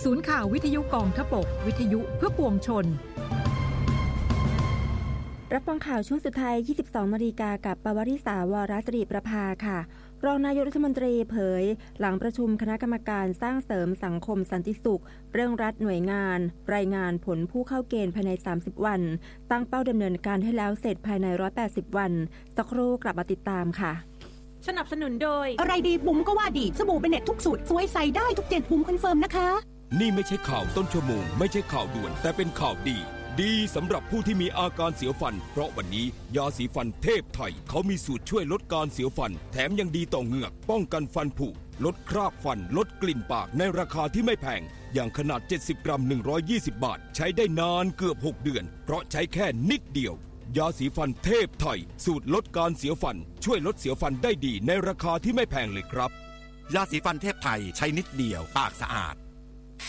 ศูนย์ข่าววิทยุกองทพบกวิทยุเพื่อปวงชนรับฟังข่าวช่วงสุดท้าย 22 นาฬิกากับปวริษาวรศิริประภาค่ะรองนายกรัฐมนตรีเผยหลังประชุมคณะกรรมการสร้างเสริมสังคมสันติสุขเรื่องรัฐหน่วยงานรายงานผลผู้เข้าเกณฑ์ภายใน30วันตั้งเป้าดำเนินการให้แล้วเสร็จภายใน180วันสักครู่กลับมาติดตามค่ะสนับสนุนโดยอะไรดีบุ๋มก็ว่าดีสบู่เบเน็ตทุกสูตรสวยใส่ได้ทุก7บุ๋มคอนเฟิร์มนะคะนี่ไม่ใช่ข่าวต้นชั่วโมงไม่ใช่ข่าวด่วนแต่เป็นข่าวดีสำหรับผู้ที่มีอาการเสียวฟันเพราะวันนี้ยาสีฟันเทพไทยเขามีสูตรช่วยลดการเสียวฟันแถมยังดีต่อเหงือกป้องกันฟันผุลดคราบฟันลดกลิ่นปากในราคาที่ไม่แพงอย่างขนาด70กรัม120บาทใช้ได้นานเกือบ6เดือนเพราะใช้แค่นิดเดียวยาสีฟันเทพไทยสูตรลดการเสียวฟันช่วยลดเสียวฟันได้ดีในราคาที่ไม่แพงเลยครับยาสีฟันเทพไทยใช้นิดเดียวปากสะอาด